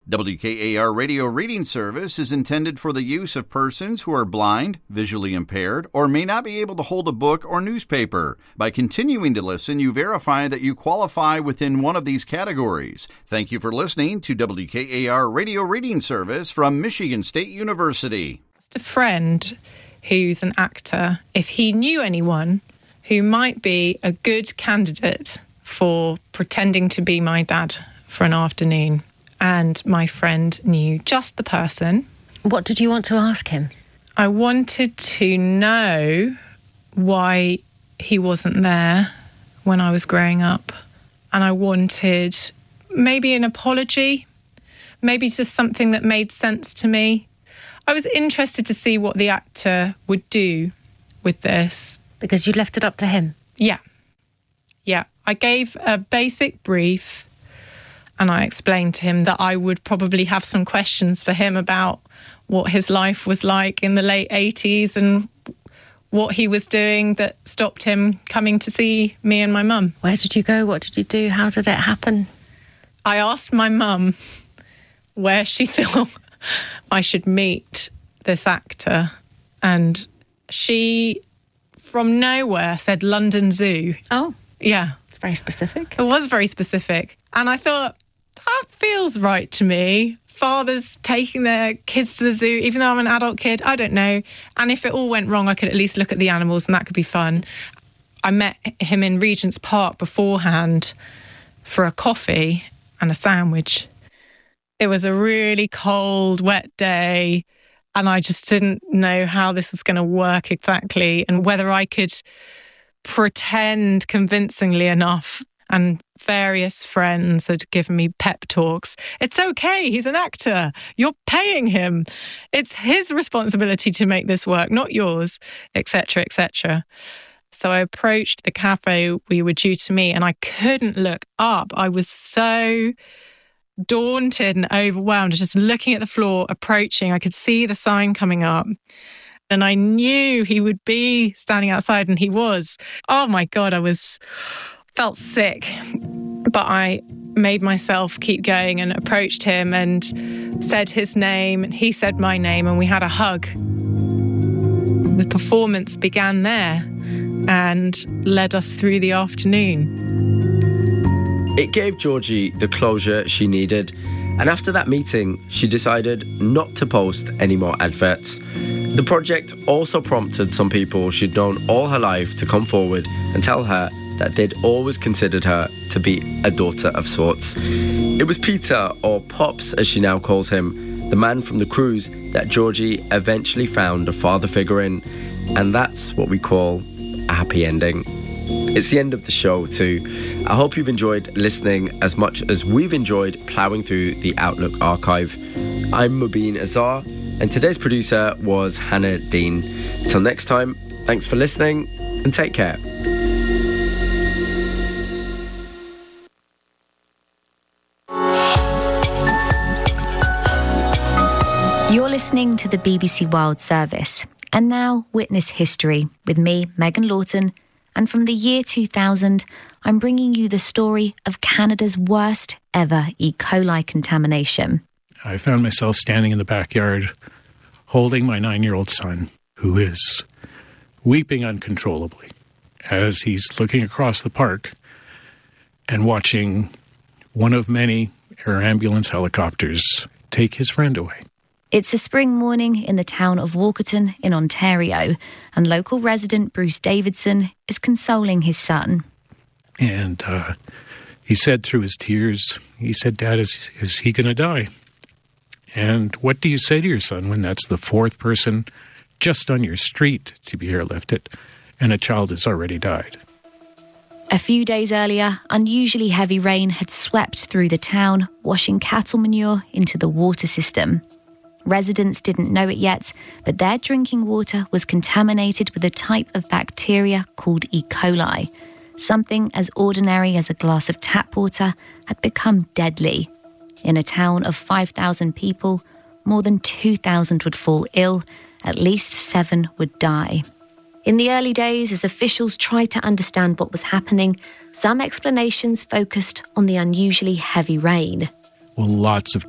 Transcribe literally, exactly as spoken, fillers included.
W K A R Radio Reading Service is intended for the use of persons who are blind, visually impaired, or may not be able to hold a book or newspaper. By continuing to listen, you verify that you qualify within one of these categories. Thank you for listening to W K A R Radio Reading Service from Michigan State University. A friend who's an actor, if he knew anyone who might be a good candidate for pretending to be my dad for an afternoon. And my friend knew just the person. What did you want to ask him? I wanted to know why he wasn't there when I was growing up. And I wanted maybe an apology, maybe just something that made sense to me. I was interested to see what the actor would do with this. Because you left it up to him? Yeah. Yeah. I gave a basic brief. And I explained to him that I would probably have some questions for him about what his life was like in the late eighties and what he was doing that stopped him coming to see me and my mum. Where did you go? What did you do? How did it happen? I asked my mum where she thought I should meet this actor. And she, from nowhere, said London Zoo. Oh. Yeah. It's very specific. It was very specific. And I thought, that feels right to me. Fathers taking their kids to the zoo, even though I'm an adult kid, I don't know. And if it all went wrong, I could at least look at the animals and that could be fun. I met him in Regent's Park beforehand for a coffee and a sandwich. It was a really cold, wet day, and I just didn't know how this was going to work exactly and whether I could pretend convincingly enough. And various friends had given me pep talks. It's okay, he's an actor. You're paying him. It's his responsibility to make this work, not yours, et cetera, et cetera. So I approached the cafe we were due to meet and I couldn't look up. I was so daunted and overwhelmed, just looking at the floor, approaching. I could see the sign coming up. And I knew he would be standing outside, and he was. Oh my God, I was... felt sick, but I made myself keep going and approached him and said his name and he said my name and we had a hug. The performance began there and led us through the afternoon. It gave Georgie the closure she needed, and after that meeting she decided not to post any more adverts. The project also prompted some people she'd known all her life to come forward and tell her that they'd always considered her to be a daughter of sorts. It was Peter, or Pops as she now calls him, the man from the cruise that Georgie eventually found a father figure in, and that's what we call a happy ending. It's the end of the show too. I hope you've enjoyed listening as much as we've enjoyed ploughing through the Outlook archive. I'm Mubin Azar, and today's producer was Hannah Dean. Till next time, thanks for listening and take care. You're listening to the B B C World Service. And now, Witness History with me, Megan Lawton. And from the year two thousand, I'm bringing you the story of Canada's worst ever E. coli contamination. I found myself standing in the backyard holding my nine-year-old son, who is weeping uncontrollably as he's looking across the park and watching one of many air ambulance helicopters take his friend away. It's a spring morning in the town of Walkerton in Ontario, and local resident Bruce Davidson is consoling his son. And uh, he said through his tears, he said, "Dad, is, is he going to die?" And what do you say to your son when that's the fourth person just on your street to be airlifted and a child has already died? A few days earlier, unusually heavy rain had swept through the town, washing cattle manure into the water system. Residents didn't know it yet, but their drinking water was contaminated with a type of bacteria called E. coli. Something as ordinary as a glass of tap water had become deadly. In a town of five thousand people, more than two thousand would fall ill, at least seven would die. In the early days, as officials tried to understand what was happening, some explanations focused on the unusually heavy rain. Well, lots of